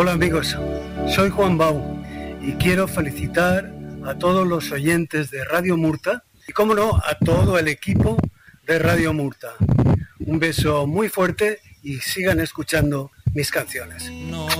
Hola amigos, soy Juan Bau y quiero felicitar a todos los oyentes de Radio Murta y, cómo no, a todo el equipo de Radio Murta. Un beso muy fuerte y sigan escuchando mis canciones.